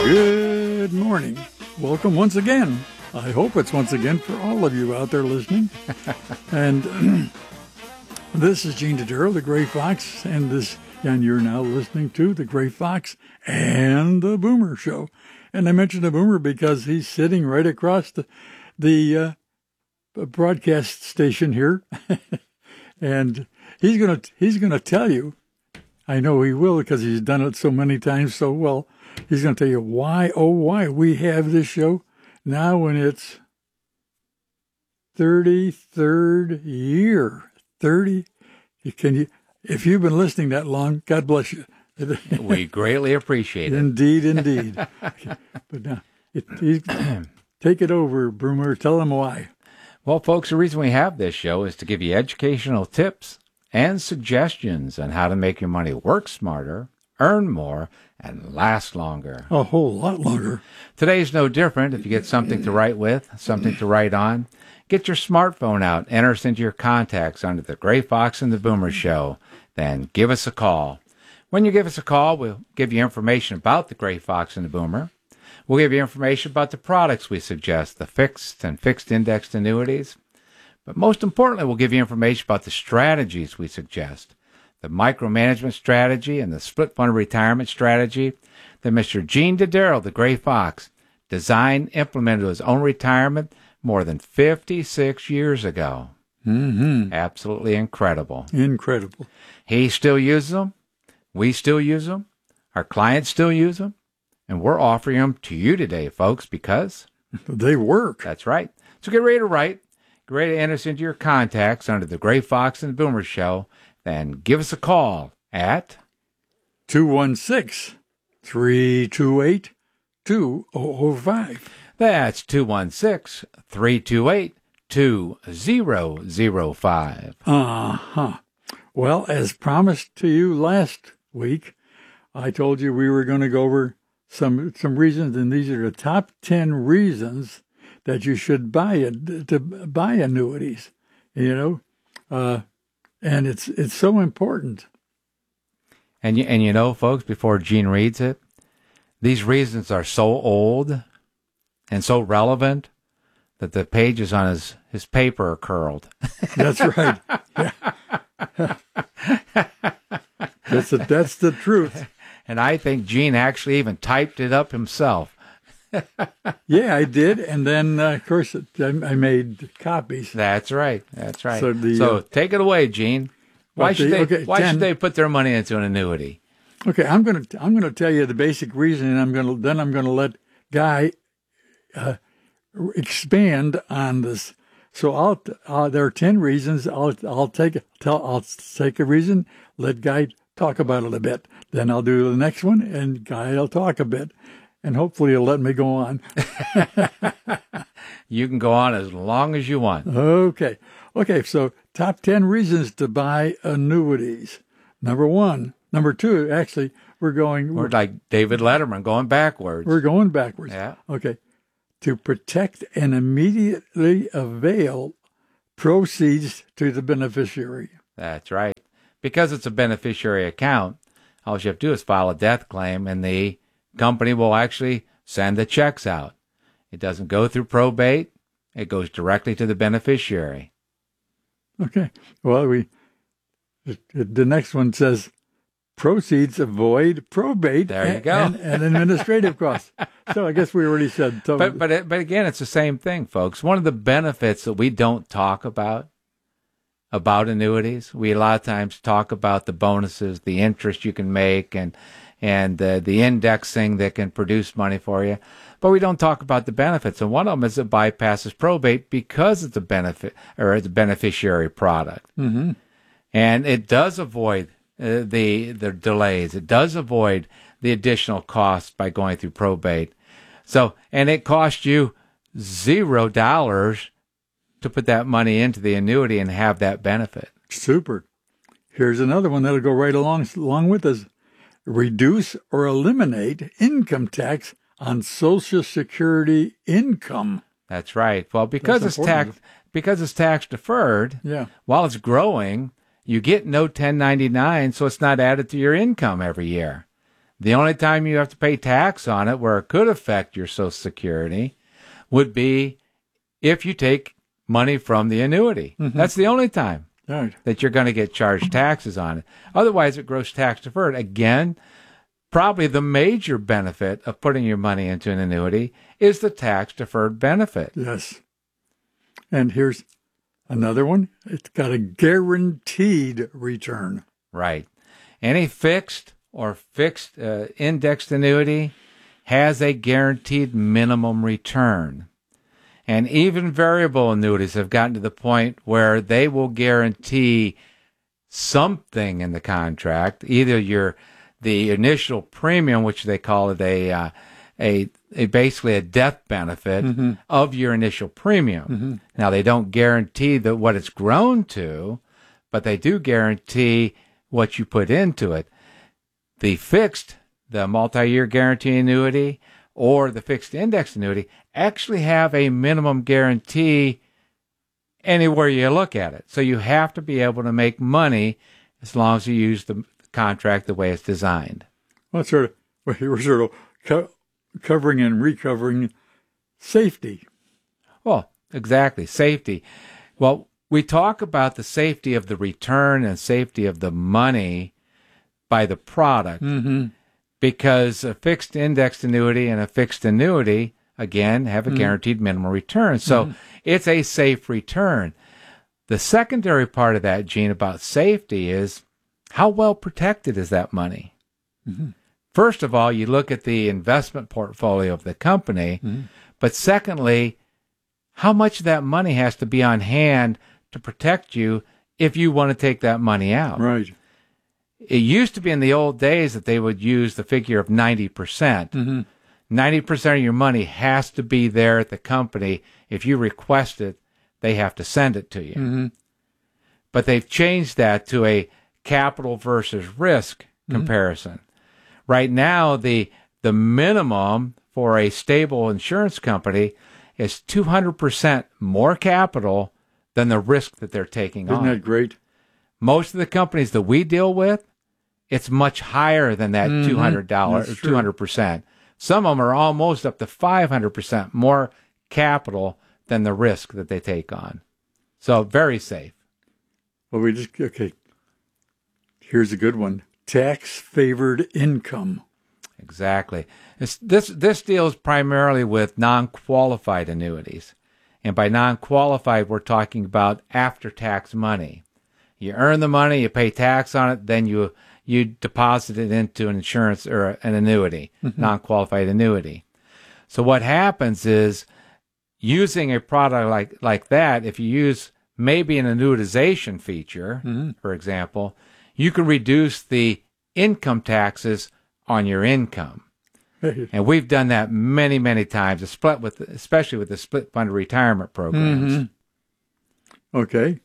Good morning. Welcome once again. I hope it's once again for all of you out there listening. And this is Gene Dodaro, the Gray Fox, and you're now listening to the Gray Fox and the Boomer Show. And I mentioned the Boomer because he's sitting right across the broadcast station here, and he's gonna tell you. I know he will because he's done it so many times so well. He's going to tell you why we have this show now in its 33rd year. 30. If you've been listening that long, God bless you. We greatly appreciate it. Indeed. Okay. But now, take it over, Boomer. Tell them why. Well, folks, the reason we have this show is to give you educational tips and suggestions on how to make your money work smarter, earn more, and last longer. A whole lot longer. Today's no different. If you get something to write with, something to write on, get your smartphone out, enter us into your contacts under the Gray Fox and the Boomer Show, then give us a call. When you give us a call, we'll give you information about the Gray Fox and the Boomer. We'll give you information about the products we suggest, the fixed and fixed indexed annuities. But most importantly, we'll give you information about the strategies we suggest. The micromanagement strategy and the split fund retirement strategy that Mr. Gene Dodaro, the Gray Fox, designed, implemented his own retirement more than 56 years ago. Mm-hmm. Absolutely incredible. Incredible. He still uses them. We still use them. Our clients still use them. And we're offering them to you today, folks, because they work. That's right. So get ready to write. Get ready to enter us into your contacts under the Gray Fox and the Boomer Show. Then give us a call at 216-328-2005. That's 216-328-2005. Uh-huh. Well, as promised to you last week, I told you we were going to go over some reasons, and these are the top 10 reasons that you should buy annuities. And it's so important. And you know, folks, before Gene reads it, these reasons are so old and so relevant that the pages on his paper are curled. That's right. Yeah. That's the truth. And I think Gene actually even typed it up himself. Yeah, I did, and then of course I made copies. That's right. So, take it away, Gene. Why should they put their money into an annuity? Okay, I'm gonna tell you the basic reason, and I'm gonna let Guy expand on this. So there are 10 reasons. I'll take a reason. Let Guy talk about it a bit. Then I'll do the next one, and Guy will talk a bit. And hopefully you'll let me go on. You can go on as long as you want. Okay, so top 10 reasons to buy annuities. Number two, actually, we're like David Letterman, going backwards. We're going backwards. Yeah. Okay. To protect and immediately avail proceeds to the beneficiary. That's right. Because it's a beneficiary account, all you have to do is file a death claim, and the company will actually send the checks out. It doesn't go through probate. It goes directly to the beneficiary. Okay. Well, the next one says proceeds avoid probate. There you go. And administrative costs. So I guess we already said. So. But again, it's the same thing, folks. One of the benefits that we don't talk about annuities, we a lot of times talk about the bonuses, the interest you can make, and the indexing that can produce money for you. But we don't talk about the benefits. And one of them is it bypasses probate because it's a benefit or it's a beneficiary product. Mm-hmm. And it does avoid the delays. It does avoid the additional costs by going through probate. So, and it costs you $0 to put that money into the annuity and have that benefit. Super. Here's another one that'll go right along with this. Reduce or eliminate income tax on Social Security income. That's right. Well, because it's tax deferred, yeah. While it's growing, you get no 1099, so it's not added to your income every year. The only time you have to pay tax on it, where it could affect your Social Security, would be if you take money from the annuity. That's the only time that you're going to get charged taxes on it. Otherwise, it grows tax deferred. Again, probably the major benefit of putting your money into an annuity is the tax deferred benefit. Yes. And here's another one. It's got a guaranteed return. Right. Any fixed or fixed indexed annuity has a guaranteed minimum return. And even variable annuities have gotten to the point where they will guarantee something in the contract, either the initial premium, which they call it a basically a death benefit of your initial premium. Now, they don't guarantee that what it's grown to, but they do guarantee what you put into it. The fixed, the multi-year guarantee annuity, or the fixed index annuity actually have a minimum guarantee anywhere you look at it. So you have to be able to make money as long as you use the contract the way it's designed. Well, we're sort of covering and recovering safety. Well, exactly. Safety. Well, we talk about the safety of the return and safety of the money by the product. Because a fixed indexed annuity and a fixed annuity, again, have a guaranteed minimum return. So it's a safe return. The secondary part of that, Gene, about safety is how well protected is that money? First of all, you look at the investment portfolio of the company. But secondly, how much of that money has to be on hand to protect you if you want to take that money out? Right. It used to be in the old days that they would use the figure of 90%. 90% of your money has to be there at the company. If you request it, they have to send it to you. But they've changed that to a capital versus risk comparison. Right now, the minimum for a stable insurance company is 200% more capital than the risk that they're taking on. Isn't that great? Most of the companies that we deal with, it's much higher than that $200, 200%. Some of them are almost up to 500% more capital than the risk that they take on. So very safe. Well, okay. Here's a good one. Tax-favored income. Exactly. This deals primarily with non-qualified annuities. And by non-qualified, we're talking about after-tax money. You earn the money, you pay tax on it, then you deposit it into an insurance or an annuity, non-qualified annuity. So what happens is, using a product like that, if you use maybe an annuitization feature, for example, you can reduce the income taxes on your income. And we've done that many, many times, especially with the split fund retirement programs. Okay.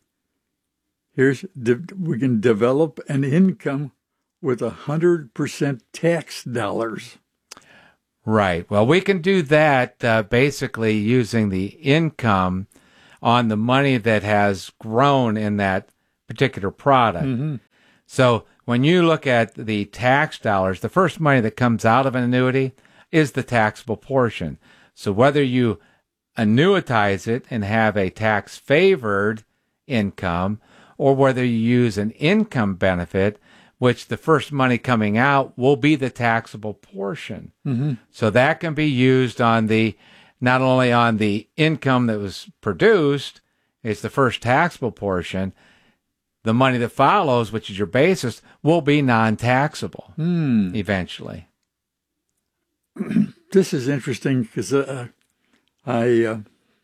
We can develop an income with 100% tax dollars. Right. Well, we can do that basically using the income on the money that has grown in that particular product. So when you look at the tax dollars, the first money that comes out of an annuity is the taxable portion. So whether you annuitize it and have a tax-favored income, or whether you use an income benefit, which the first money coming out will be the taxable portion. So that can be used on not only on the income that was produced, it's the first taxable portion. The money that follows, which is your basis, will be non-taxable eventually. This is interesting because I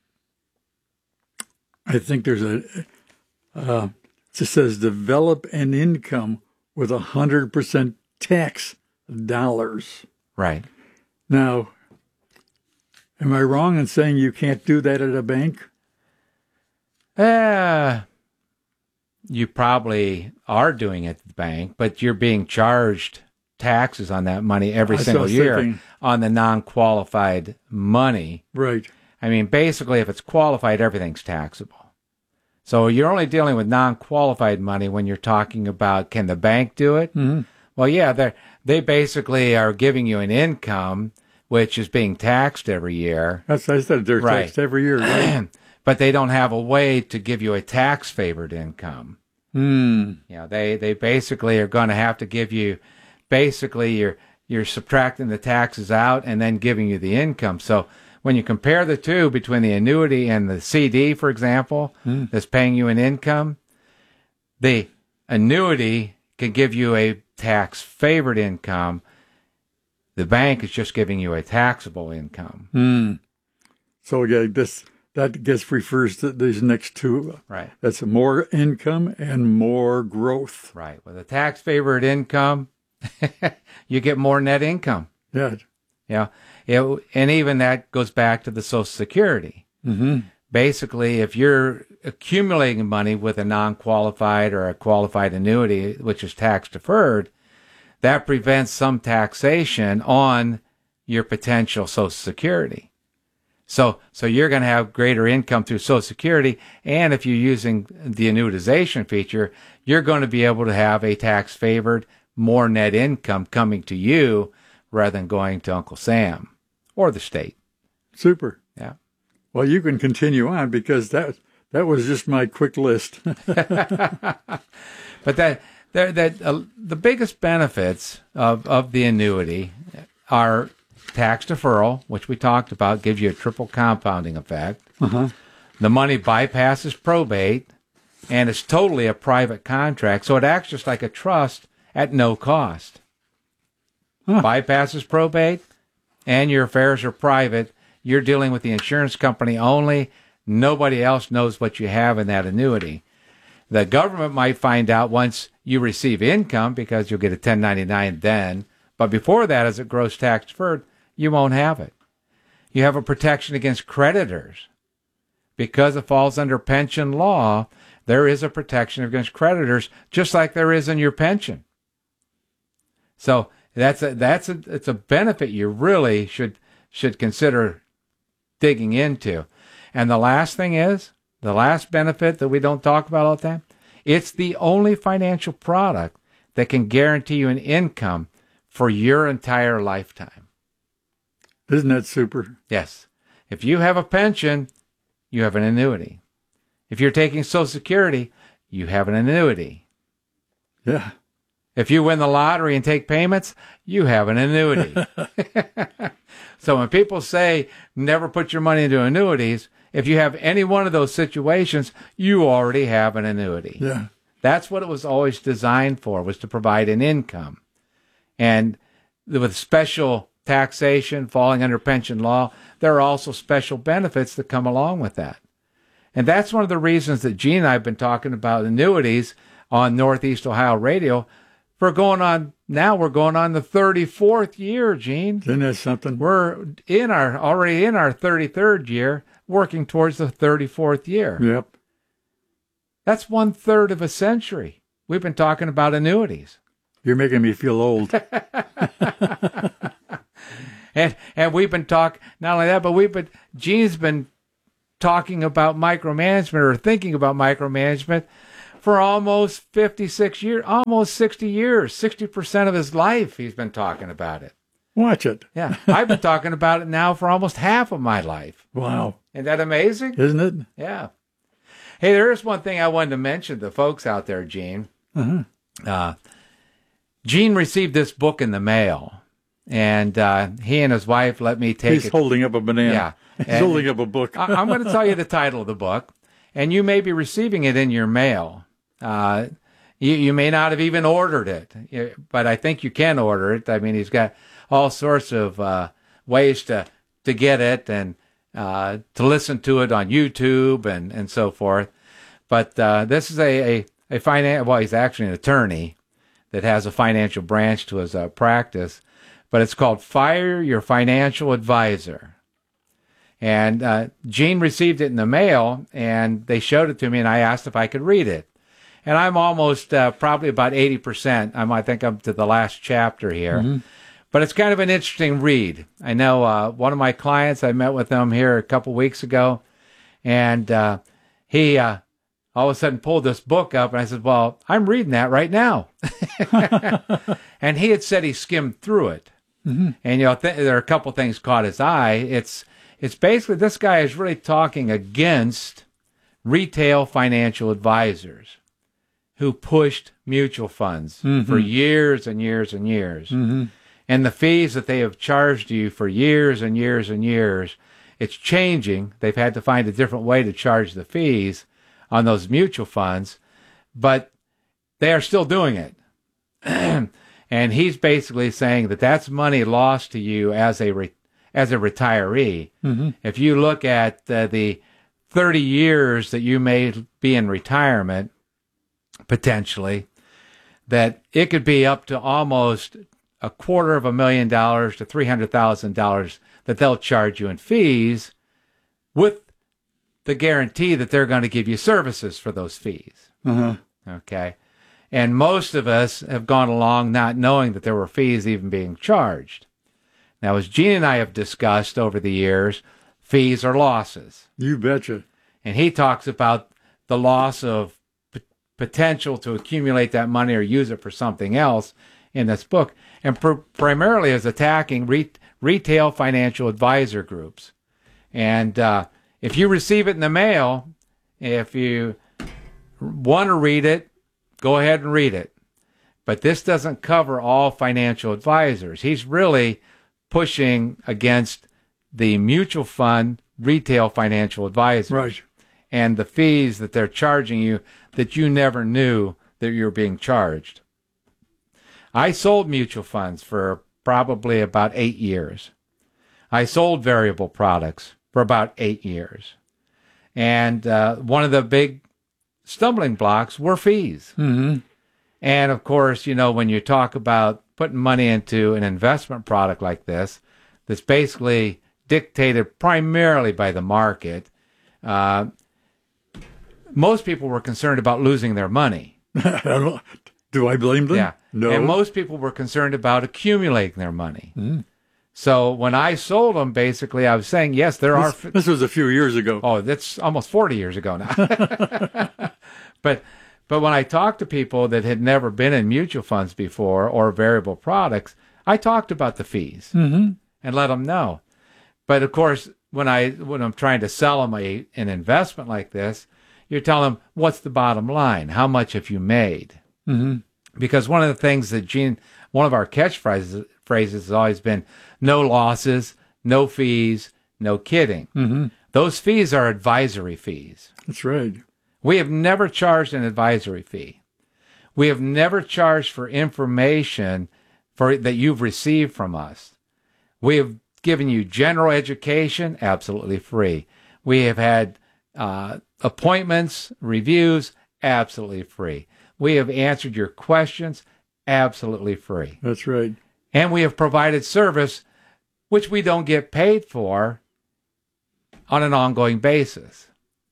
think there's it just says develop an income with 100% tax dollars. Right. Now, am I wrong in saying you can't do that at a bank? You probably are doing it at the bank, but you're being charged taxes on that money every single year on the non-qualified money. Right. I mean, basically, if it's qualified, everything's taxable. So you're only dealing with non-qualified money when you're talking about, can the bank do it? Well, yeah, they basically are giving you an income which is being taxed every year. I said they're Right. taxed every year. Right? But they don't have a way to give you a tax-favored income. You know, they basically are going to have to give you, basically you're subtracting the taxes out and then giving you the income. So when you compare the two between the annuity and the CD, for example, that's paying you an income, the annuity can give you a tax-favored income. The bank is just giving you a taxable income. So yeah, that gets refers to these next two. Right. That's more income and more growth. Right. With a tax-favored income, you get more net income. Yeah. Yeah. And even that goes back to the Social Security. Basically, if you're accumulating money with a non-qualified or a qualified annuity, which is tax-deferred, that prevents some taxation on your potential Social Security. So you're going to have greater income through Social Security, and if you're using the annuitization feature, you're going to be able to have a tax-favored, more net income coming to you rather than going to Uncle Sam or the state. Super. Yeah. Well, you can continue on because that was just my quick list. But the biggest benefits of the annuity are tax deferral, which we talked about, gives you a triple compounding effect. The money bypasses probate, and it's totally a private contract, so it acts just like a trust at no cost. Bypasses probate, and your affairs are private. You're dealing with the insurance company only. Nobody else knows what you have in that annuity. The government might find out once you receive income because you'll get a 1099 then. But before that, as it grows tax deferred, you won't have it. You have a protection against creditors. Because it falls under pension law, there is a protection against creditors, just like there is in your pension. So it's a benefit you really should consider digging into. And the last thing is, the last benefit that we don't talk about all the time, it's the only financial product that can guarantee you an income for your entire lifetime. Isn't that super? Yes. If you have a pension, you have an annuity. If you're taking Social Security, you have an annuity. Yeah. If you win the lottery and take payments, you have an annuity. So when people say never put your money into annuities, if you have any one of those situations, you already have an annuity. Yeah. That's what it was always designed for, was to provide an income. And with special taxation falling under pension law, there are also special benefits that come along with that. And that's one of the reasons that Gene and I have been talking about annuities on Northeast Ohio Radio. We're going on the 34th year, Gene. Isn't that something? We're already in our 33rd year, working towards the 34th year. Yep. That's 1/3 of a century. We've been talking about annuities. You're making me feel old. And we've been talking, not only that, but Gene's been talking about micromanagement or thinking about micromanagement for almost 56 years, almost 60 years, 60% of his life he's been talking about it. Watch it. Yeah, I've been talking about it now for almost half of my life. Wow. Isn't that amazing? Isn't it? Yeah. Hey, there is one thing I wanted to mention to folks out there, Gene. Gene received this book in the mail, and he and his wife let me take it. He's holding up a banana. Yeah. He's holding up a book. I'm going to tell you the title of the book, and you may be receiving it in your mail. You may not have even ordered it, but I think you can order it. I mean, he's got all sorts of ways to get it and to listen to it on YouTube and so forth. But this is a well, he's actually an attorney that has a financial branch to his practice, but it's called Fire Your Financial Advisor. And Gene received it in the mail, and they showed it to me, and I asked if I could read it. And I'm almost probably about 80%. I think I'm to the last chapter here. Mm-hmm. But it's kind of an interesting read. I know one of my clients, I met with him here a couple weeks ago, and he all of a sudden pulled this book up, and I said, well, I'm reading that right now. And he had said he skimmed through it. Mm-hmm. And, there are a couple things caught his eye. It's basically, this guy is really talking against retail financial advisors who pushed mutual funds for years and years and years. Mm-hmm. And the fees that they have charged you for years and years and years, it's changing. They've had to find a different way to charge the fees on those mutual funds, but they are still doing it. And he's basically saying that that's money lost to you as a retiree. Mm-hmm. If you look at the 30 years that you may be in retirement, potentially, that it could be up to almost $250,000 to $300,000 that they'll charge you in fees, with the guarantee that they're going to give you services for those fees. Uh-huh. Okay. And most of us have gone along not knowing that there were fees even being charged. Now, as Gene and I have discussed over the years, fees are losses. You betcha. And he talks about the loss of potential to accumulate that money or use it for something else in this book, and primarily is attacking retail financial advisor groups. And if you receive it in the mail, if you want to read it, go ahead and read it. But this doesn't cover all financial advisors. He's really pushing against the mutual fund retail financial advisors. Right. And the fees that they're charging you that you never knew that you're being charged. I sold mutual funds for probably about 8 years. I sold variable products for about 8 years. And one of the big stumbling blocks were fees. Mm-hmm. And of course, when you talk about putting money into an investment product like this, that's basically dictated primarily by the market, most people were concerned about losing their money. Do I blame them? Yeah. No. And most people were concerned about accumulating their money. Mm. So when I sold them, basically, I was saying, yes, This was a few years ago. Oh, that's almost 40 years ago now. But when I talked to people that had never been in mutual funds before or variable products, I talked about the fees and let them know. But of course, when I'm trying to sell them an investment like this, you're telling them, what's the bottom line? How much have you made? Mm-hmm. Because one of the things that one of our catchphrases has always been, no losses, no fees, no kidding. Mm-hmm. Those fees are advisory fees. That's right. We have never charged an advisory fee. We have never charged for information that you've received from us. We have given you general education, absolutely free. We have had appointments, reviews, absolutely free. We have answered your questions, absolutely free. That's right. And we have provided service, which we don't get paid for, on an ongoing basis.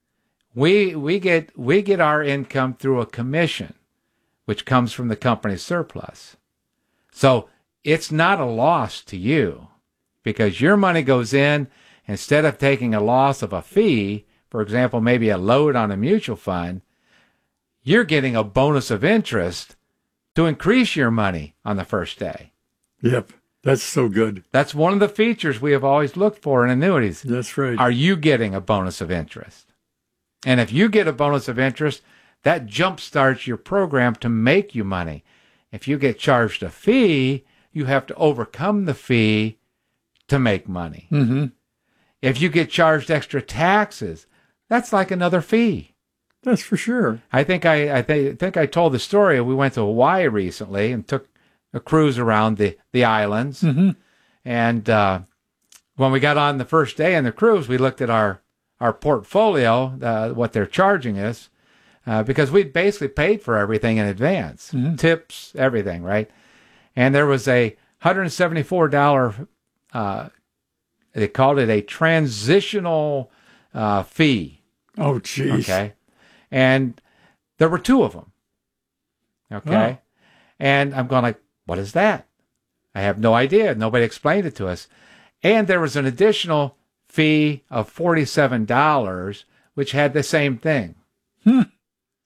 We get our income through a commission, which comes from the company's surplus. So it's not a loss to you, because your money goes in, instead of taking a loss of a fee, for example, maybe a load on a mutual fund, you're getting a bonus of interest to increase your money on the first day. Yep. That's so good. That's one of the features we have always looked for in annuities. That's right. Are you getting a bonus of interest? And if you get a bonus of interest, that jumpstarts your program to make you money. If you get charged a fee, you have to overcome the fee to make money. Mm-hmm. If you get charged extra taxes, that's like another fee. That's for sure. I think I told the story. We went to Hawaii recently and took a cruise around the islands. Mm-hmm. And when we got on the first day on the cruise, we looked at our portfolio, what they're charging us, because we'd basically paid for everything in advance, tips, everything, right? And there was a $174, they called it a transitional fee. Oh, geez. Okay. And there were two of them. Okay. Oh. And I'm going like, what is that? I have no idea. Nobody explained it to us. And there was an additional fee of $47, which had the same thing.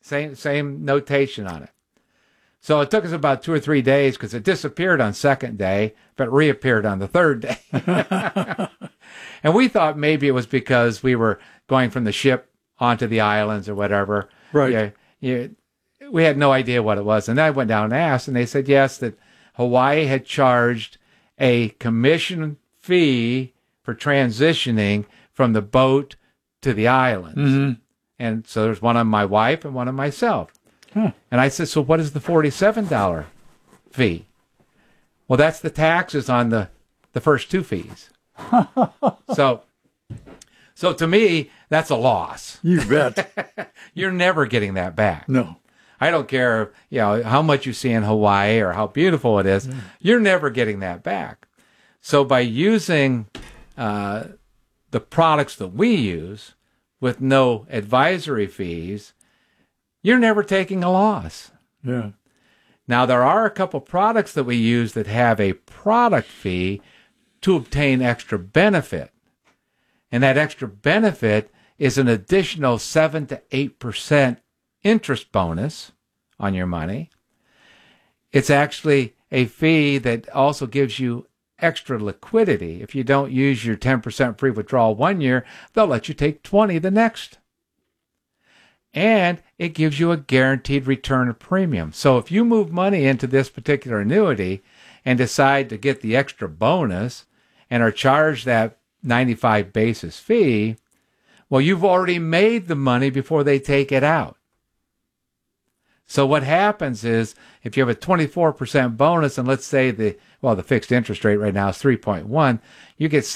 Same notation on it. So it took us about 2 or 3 days because it disappeared on second day, but reappeared on the third day. And we thought maybe it was because we were going from the ship onto the islands or whatever. Right. We had no idea what it was. And then I went down and asked, and they said, yes, that Hawaii had charged a commission fee for transitioning from the boat to the islands. Mm-hmm. And so there's one on my wife and one on myself. Huh. And I said, so what is the $47 fee? Well, that's the taxes on the first 2 fees. So to me, that's a loss. You bet. You're never getting that back. No. I don't care, how much you see in Hawaii or how beautiful it is. You're never getting that back. So by using the products that we use with no advisory fees, you're never taking a loss. Yeah. Now, there are a couple products that we use that have a product fee to obtain extra benefit. And that extra benefit is an additional 7 to 8% interest bonus on your money. It's actually a fee that also gives you extra liquidity. If you don't use your 10% free withdrawal 1 year, they'll let you take 20 the next. And it gives you a guaranteed return of premium. So if you move money into this particular annuity and decide to get the extra bonus and are charged that 95 basis fee, well, you've already made the money before they take it out. So what happens is if you have a 24% bonus, and let's say the fixed interest rate right now is 3.1, you get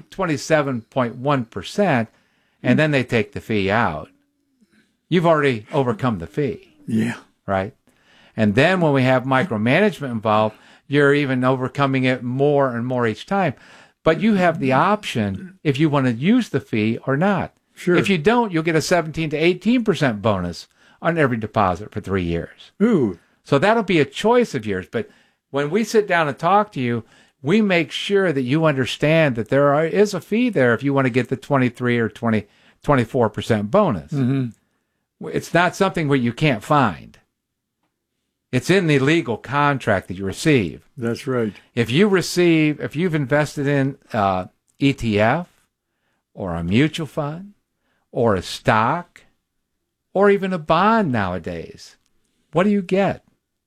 27.1%, and then they take the fee out. You've already overcome the fee. Yeah. Right? And then when we have micromanagement involved, you're even overcoming it more and more each time. But you have the option if you want to use the fee or not. Sure. If you don't, you'll get a 17 to 18% bonus on every deposit for 3 years. Ooh. So that'll be a choice of yours. But when we sit down and talk to you, we make sure that you understand that there is a fee there if you want to get the 23 or 24% bonus. Mm-hmm. It's not something where you can't find. It's in the legal contract that you receive. That's right. If you've invested in ETF or a mutual fund or a stock or even a bond nowadays, what do you get?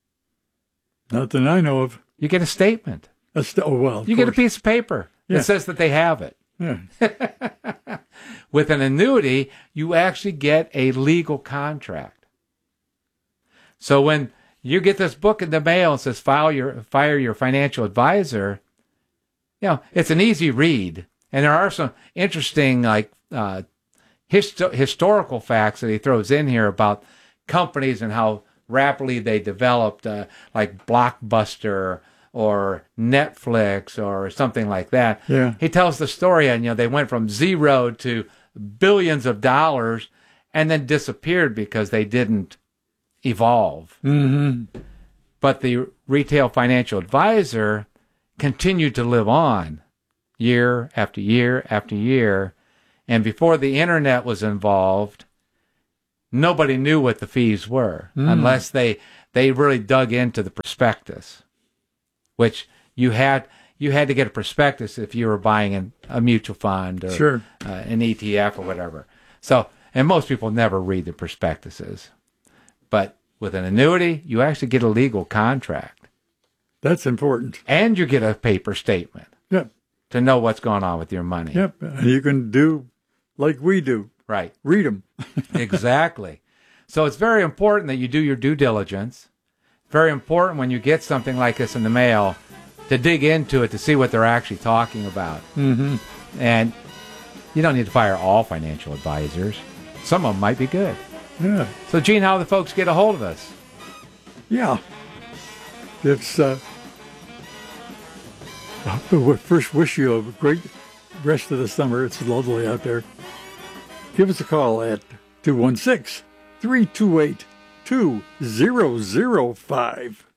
Nothing I know of. You get a statement. You get a piece of paper that says that they have it. Yeah. With an annuity, you actually get a legal contract. So when you get this book in the mail and says fire your financial advisor, it's an easy read. And there are some interesting historical facts that he throws in here about companies and how rapidly they developed, like Blockbuster or Netflix or something like that. Yeah. He tells the story, and they went from zero to billions of dollars and then disappeared because they didn't evolve. Mm-hmm. But the retail financial advisor continued to live on year after year after year. And before the internet was involved, nobody knew what the fees were unless they really dug into the prospectus, which you had to get a prospectus if you were buying a mutual fund or an ETF or whatever. So, and most people never read the prospectuses. But with an annuity, you actually get a legal contract. That's important. And you get a paper statement. Yep. To know what's going on with your money. Yep. You can do like we do. Right. Read them. Exactly. So it's very important that you do your due diligence. Very important when you get something like this in the mail to dig into it to see what they're actually talking about. Mm-hmm. And you don't need to fire all financial advisors. Some of them might be good. Yeah. So, Gene, how do the folks get a hold of us? Yeah. It's, I first wish you a great rest of the summer. It's lovely out there. Give us a call at 216-328-2005.